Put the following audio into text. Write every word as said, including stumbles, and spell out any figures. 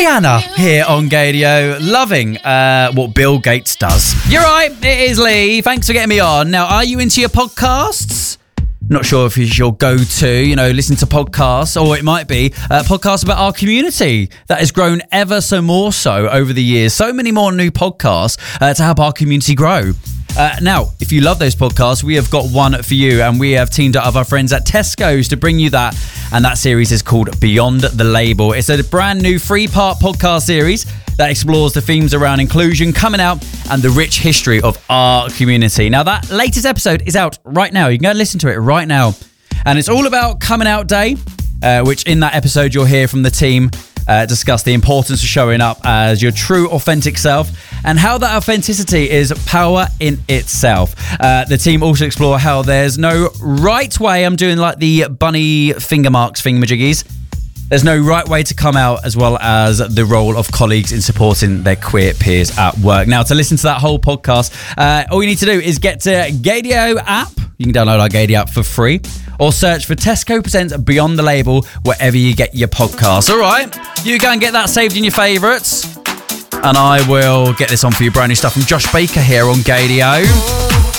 Rihanna here on Gadio, loving uh, what Bill Gates does. You're right, it is Lee. Thanks for getting me on. Now, are you into your podcasts? Not sure if it's your go-to, you know, listen to podcasts, or it might be uh, podcasts about our community that has grown ever so more so over the years. So many more new podcasts uh, to help our community grow. Uh, now, if you love those podcasts, we have got one for you, and we have teamed up with our friends at Tesco's to bring you that. And that series is called Beyond the Label. It's a brand new three-part podcast series that explores the themes around inclusion, coming out, and the rich history of our community. Now, that latest episode is out right now. You can go and listen to it right now. And it's all about Coming Out Day, uh, which in that episode you'll hear from the team Uh, discuss the importance of showing up as your true authentic self and how that authenticity is power in itself. Uh, the team also explore how there's no right way. I'm doing like the bunny finger marks thingamajiggies. There's no right way to come out, as well as the role of colleagues in supporting their queer peers at work. Now, to listen to that whole podcast, uh, all you need to do is get to Gadio app. You can download our Gadio app for free, or search for Tesco Presents Beyond the Label wherever you get your podcasts. All right, you go and get that saved in your favourites, and I will get this on for you. Brand new stuff from Josh Baker here on Gadio.